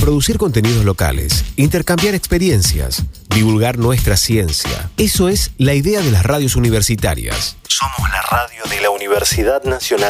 producir contenidos locales, intercambiar experiencias, divulgar nuestra ciencia. Eso es la idea de las radios universitarias. Somos la radio de la Universidad Nacional